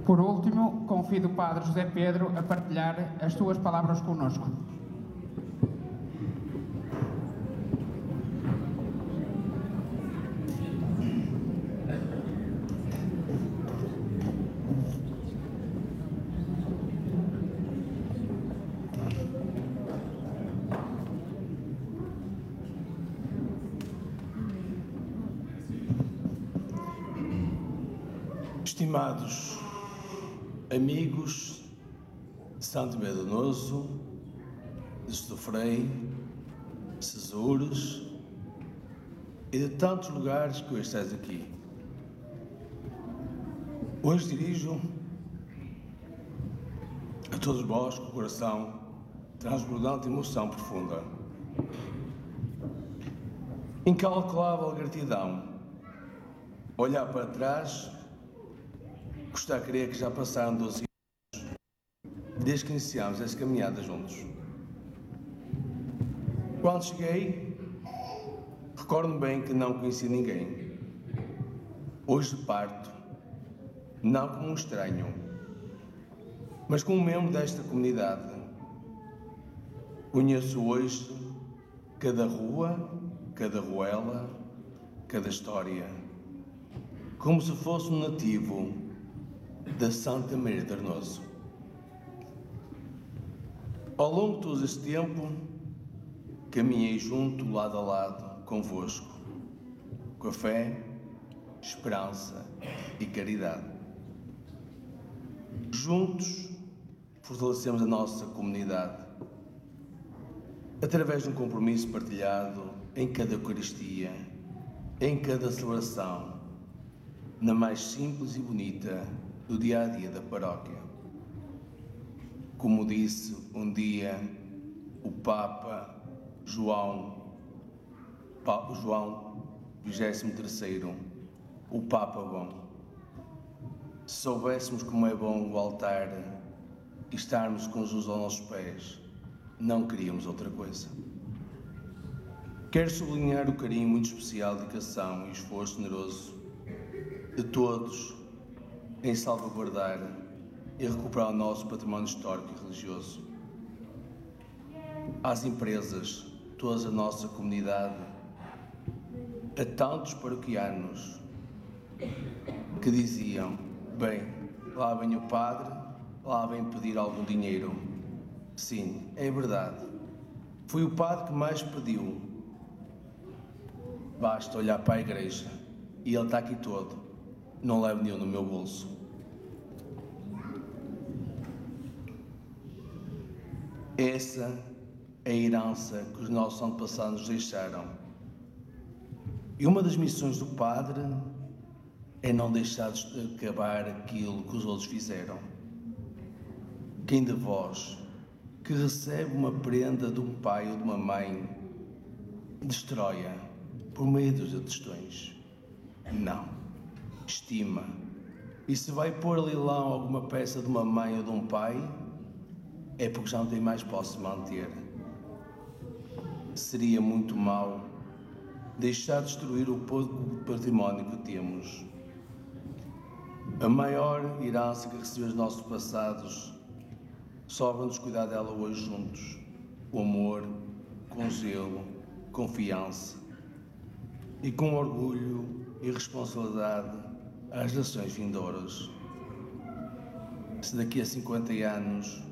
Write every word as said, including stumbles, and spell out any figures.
Por último, convido o Padre José Pedro a partilhar as suas palavras conosco. Estimados amigos de Santo Tomé do Noso, de Estofrei, Cesures e de tantos lugares que hoje estáis aqui. Hoje dirijo a todos vós com o coração transbordante de emoção profunda. Incalculável gratidão. Olhar para trás, custa a crer que já passaram doze anos desde que iniciámos esta caminhada juntos. Quando cheguei, recordo-me bem que não conheci ninguém. Hoje parto, não como um estranho, mas como membro desta comunidade. Conheço hoje cada rua, cada ruela, cada história, como se fosse um nativo da Santa Maria de Arnoso. Ao longo de todo este tempo, caminhei junto, lado a lado, convosco, com a fé, esperança e caridade. Juntos, fortalecemos a nossa comunidade, através de um compromisso partilhado em cada Eucaristia, em cada celebração, na mais simples e bonita do dia-a-dia da paróquia. Como disse um dia o Papa João, Papa João vigésimo terceiro, o Papa bom. Se soubéssemos como é bom o altar e estarmos com Jesus aos nossos pés, não queríamos outra coisa. Quero sublinhar o carinho muito especial, dedicação e esforço generoso de todos em salvaguardar e recuperar o nosso património histórico e religioso. Às empresas, toda a nossa comunidade, a tantos paroquianos que diziam: bem, lá vem o padre, lá vem pedir algum dinheiro. Sim, é verdade. Foi o padre que mais pediu. Basta olhar para a igreja e ele está aqui todo. Não levo nenhum no meu bolso. Essa é a herança que os nossos antepassados nos deixaram. E uma das missões do Padre é não deixar de acabar aquilo que os outros fizeram. Quem de vós que recebe uma prenda de um pai ou de uma mãe destrói-a por meio dos tostões? Não. Estima. E se vai pôr a leilão alguma peça de uma mãe ou de um pai, é porque já não tem mais posse de manter. Seria muito mau deixar de destruir o pouco património que temos. A maior herança que recebemos dos nossos passados, sobra-nos cuidar dela hoje juntos. O amor, com zelo, confiança e com orgulho e responsabilidade às gerações vindouras. Se daqui a cinquenta anos